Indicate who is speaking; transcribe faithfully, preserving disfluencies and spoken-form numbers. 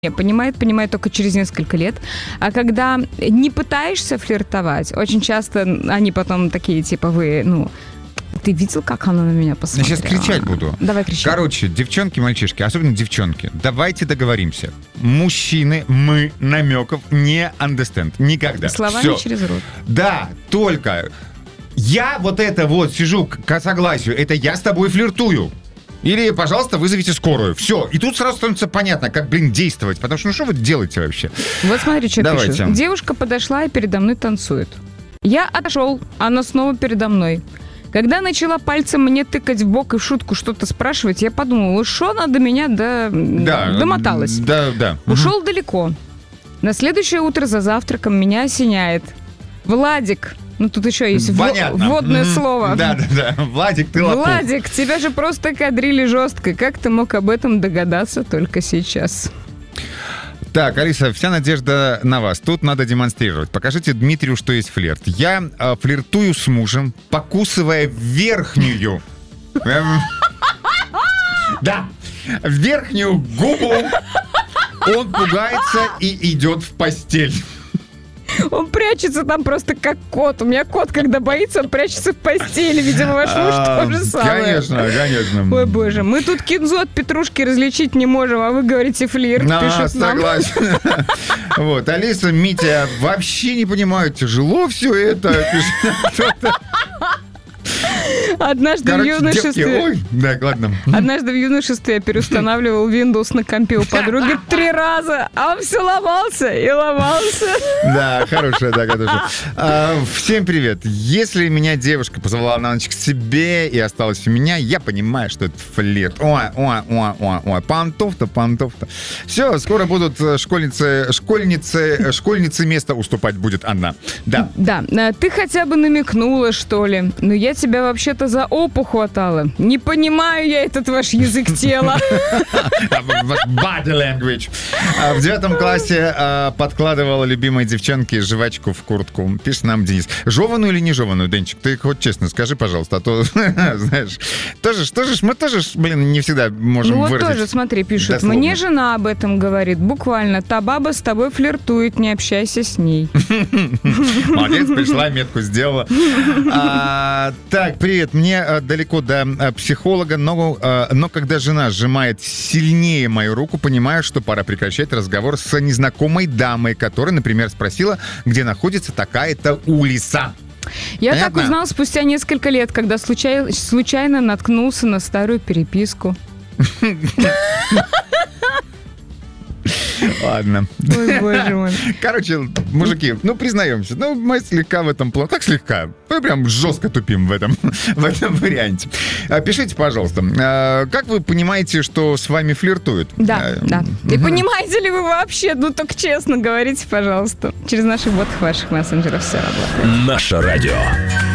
Speaker 1: Понимает, понимает только через несколько лет. А когда не пытаешься флиртовать, очень часто они потом такие, типа, вы, ну, ты видел, как она на меня посмотрела?
Speaker 2: Я сейчас кричать буду.
Speaker 1: Давай кричи.
Speaker 2: Короче, девчонки, мальчишки, особенно девчонки, давайте договоримся. Мужчины, мы намеков не understand. Никогда.
Speaker 1: Словами
Speaker 2: Всё.
Speaker 1: через рот.
Speaker 2: Да, только я вот это вот сижу к согласию, это я с тобой флиртую. Или, пожалуйста, вызовите скорую. Все. И тут сразу становится понятно, как, блин, действовать. Потому что, ну что вы делаете вообще?
Speaker 1: Вот смотри, что
Speaker 2: Давайте.
Speaker 1: пишет. Девушка подошла и передо мной танцует. Я отошел, она снова передо мной. Когда начала пальцем мне тыкать в бок и в шутку что-то спрашивать, я подумала, что она до меня до...
Speaker 2: Да,
Speaker 1: домоталась.
Speaker 2: Да, да.
Speaker 1: Ушел
Speaker 2: угу.
Speaker 1: далеко. На следующее утро за завтраком меня осеняет. Владик. Ну, тут еще есть
Speaker 2: Понятно.
Speaker 1: вводное
Speaker 2: mm-hmm.
Speaker 1: слово.
Speaker 2: Да-да-да. Владик, ты лопух.
Speaker 1: Владик, тебя же просто кадрили жестко. Как ты мог об этом догадаться только сейчас?
Speaker 2: Так, Алиса, вся надежда на вас. Тут надо демонстрировать. Покажите Дмитрию, что есть флирт. Я э, флиртую с мужем, покусывая верхнюю. Да, верхнюю губу. Он пугается и идет в постель.
Speaker 1: Он прячется там просто как кот. У меня кот, когда боится, он прячется в постели. Видимо, ваш муж
Speaker 2: а,
Speaker 1: то же самое.
Speaker 2: Конечно, конечно.
Speaker 1: Ой, боже, мы тут кинзу от петрушки различить не можем, а вы говорите флирт,
Speaker 2: На,
Speaker 1: пишет нам.
Speaker 2: Согласен. Вот, Алиса, Митя, вообще не понимаю, тяжело все это.
Speaker 1: Однажды
Speaker 2: Короче,
Speaker 1: в юношестве...
Speaker 2: девки, ой, да, ладно.
Speaker 1: Однажды в юношестве я переустанавливал Windows на компе у подруги три раза, а он все ломался и ломался.
Speaker 2: Да, хорошая догадка тоже. А, всем привет. Если меня девушка позвала на ночь к себе и осталась у меня, я понимаю, что это флирт. Ой, ой, ой, ой, ой. Пантов-то, пантов-то. Все, скоро будут школьницы, школьницы, школьницы место уступать будет она. Да.
Speaker 1: Да, ты хотя бы намекнула, что ли? Но я тебя вообще-то за опу хватала. Не понимаю я этот ваш язык тела.
Speaker 2: Body language. В девятом классе подкладывала любимой девчонке жвачку в куртку. Пишет нам Денис. Жеваную или не жеваную, Денчик? Ты хоть честно скажи, пожалуйста, а то, знаешь, тоже, тоже, мы тоже, блин, не всегда можем
Speaker 1: ну вот
Speaker 2: выразить.
Speaker 1: тоже, смотри, пишут.
Speaker 2: Дословно.
Speaker 1: Мне жена об этом говорит. Буквально. Та баба с тобой флиртует, не общайся с ней.
Speaker 2: Молодец, пришла, метку сделала. А, так, привет. Мне а, далеко до а, психолога, но, а, но когда жена сжимает сильнее мою руку, понимаю, что пора прекращать разговор с незнакомой дамой, которая, например, спросила, где находится такая-то улица.
Speaker 1: Я
Speaker 2: Понятно?
Speaker 1: так узнал спустя несколько лет, когда случай... случайно наткнулся на старую переписку.
Speaker 2: Ладно.
Speaker 1: Ой, боже мой.
Speaker 2: Короче, мужики, ну, признаемся, ну, мы слегка в этом плане, как слегка, мы прям жестко тупим в этом, в этом варианте. Пишите, пожалуйста, как вы понимаете, что с вами флиртуют?
Speaker 1: Да, да. И понимаете ли вы вообще, ну, только честно говорите, пожалуйста. Через наши боты ваших мессенджеров все работает.
Speaker 3: Наше радио.